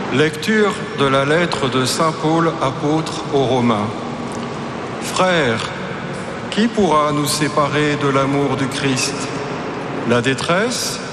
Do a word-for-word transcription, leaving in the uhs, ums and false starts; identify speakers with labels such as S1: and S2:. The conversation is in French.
S1: Lecture de la lettre de saint Paul, apôtre aux Romains. Frères, qui pourra nous séparer de l'amour du Christ? La détresse,